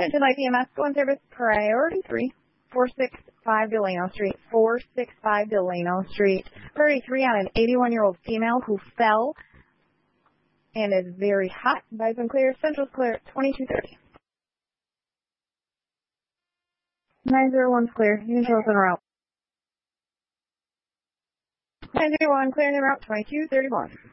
Attention IPMS, go in service priority 3, 465 Delano Street, 465 Delano Street. Priority 3 on an 81-year-old female who fell and is very hot. Vibes unclear, central's clear, 2230. 901's clear, you can show us en route. 901 clear en route, 2231.